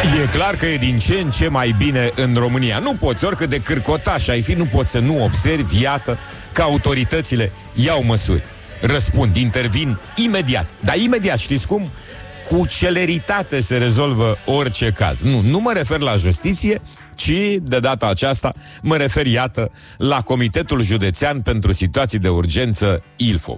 E clar că e din ce în ce mai bine în România. Nu poți, oricât de cârcotaș ai fi, nu poți să nu observi, iată, că autoritățile iau măsuri. Răspund, intervin imediat. Dar imediat, știți cum? Cu celeritate se rezolvă orice caz. Nu mă refer la justiție, ci, de data aceasta, mă refer, iată, la Comitetul Județean pentru Situații de Urgență Ilfov.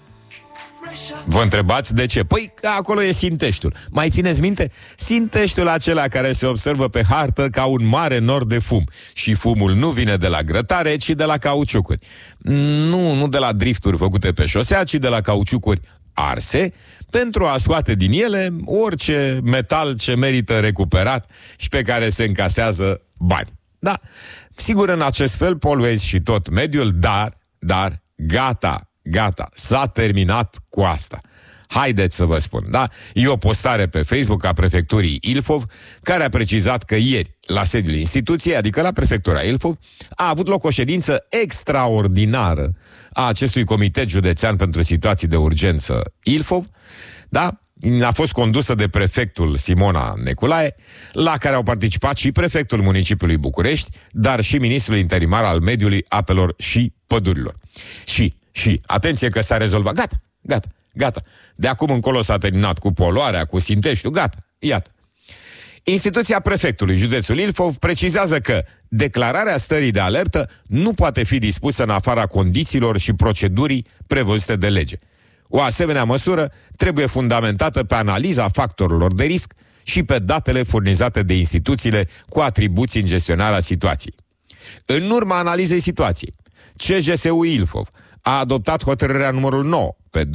Vă întrebați de ce? Păi că acolo e Sinteștiul. Mai țineți minte? Sinteștiul acela care se observă pe hartă ca un mare nor de fum. Și fumul nu vine de la grătare, ci de la cauciucuri. Nu de la drifturi făcute pe șosea, ci de la cauciucuri arse, pentru a scoate din ele orice metal ce merită recuperat și pe care se încasează bani. Da, sigur, în acest fel poluezi și tot mediul, dar gata, s-a terminat cu asta. Haideți să vă spun, da? E o postare pe Facebook a prefecturii Ilfov, care a precizat că ieri, la sediul instituției, adică la prefectura Ilfov, a avut loc o ședință extraordinară a acestui Comitet Județean pentru Situații de Urgență Ilfov, da? A fost condusă de prefectul Simona Neculae, la care au participat și prefectul municipiului București, dar și ministrul interimar al mediului, apelor și pădurilor. Și, atenție că s-a rezolvat. Gata. De acum încolo s-a terminat cu poluarea, cu Sinteștiul, gata, iată. Instituția prefectului județul Ilfov precizează că declararea stării de alertă nu poate fi dispusă în afara condițiilor și procedurii prevăzute de lege. O asemenea măsură trebuie fundamentată pe analiza factorilor de risc și pe datele furnizate de instituțiile cu atribuții în gestionarea situației. În urma analizei situației, CJSU Ilfov a adoptat hotărârea numărul 9 pe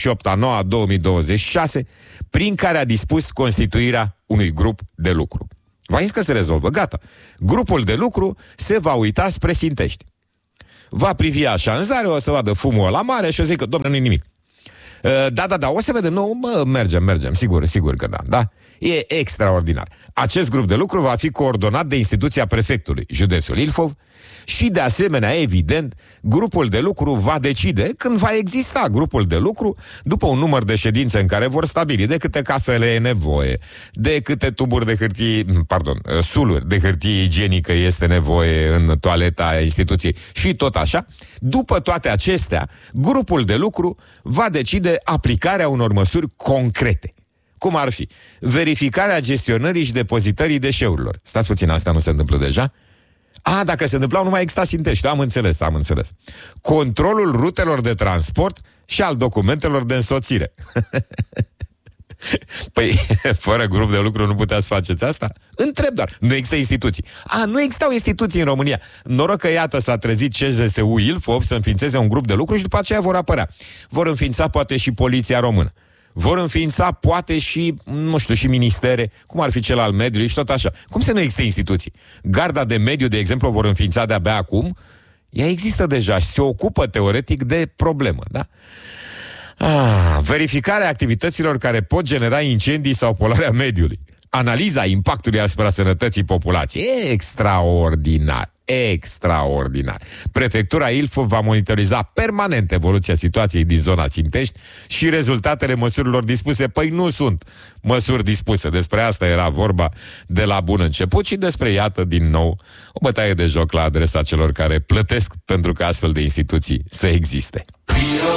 28/9/2026, prin care a dispus constituirea unui grup de lucru. V-am zis că se rezolvă, gata. Grupul de lucru se va uita spre Sintești. Va privi așa în zare, o să vadă fumul ăla mare și o zic că, domnule, nu-i nimic. Da, o să vedem, mergem, sigur că da. E extraordinar. Acest grup de lucru va fi coordonat de instituția prefectului, județul Ilfov, și de asemenea, evident, grupul de lucru va decide când va exista grupul de lucru după un număr de ședințe în care vor stabili de câte cafele e nevoie, de câte tuburi de hârtie, suluri de hârtie igienică este nevoie în toaleta instituției și tot așa. După toate acestea, grupul de lucru va decide aplicarea unor măsuri concrete. Cum ar fi verificarea gestionării și depozitării deșeurilor. Stați puțin, asta nu se întâmplă deja? Dacă se întâmplau, nu mai exista Sintești. Am înțeles. Controlul rutelor de transport și al documentelor de însoțire. Păi, fără grup de lucru nu puteați faceți asta? Întreb doar. Nu există instituții. Nu existau instituții în România. Noroc că, iată, s-a trezit CJSU Ilfov să înființeze un grup de lucru și după aceea vor apărea. Vor înființa poate și Poliția Română. Vor înființa poate și, și ministere, cum ar fi cel al mediului și tot așa. Cum să nu existe instituții? Garda de mediu, de exemplu, vor înființa de-abia acum. Ea există deja și se ocupă teoretic de problemă, da? Verificarea activitățile care pot genera incendii sau poluarea mediului. Analiza impactului asupra sănătății populației. Extraordinar. Prefectura Ilfov va monitoriza permanent evoluția situației din zona Sintești și rezultatele măsurilor dispuse. Păi nu sunt măsuri dispuse. Despre asta era vorba de la bun început și despre, iată, din nou, o bătaie de joc la adresa celor care plătesc pentru ca astfel de instituții să existe.